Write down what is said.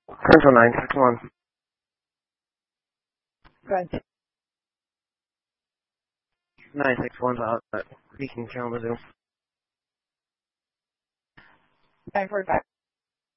Central 961. Good. 961's out, but we can count the Zoom. 945.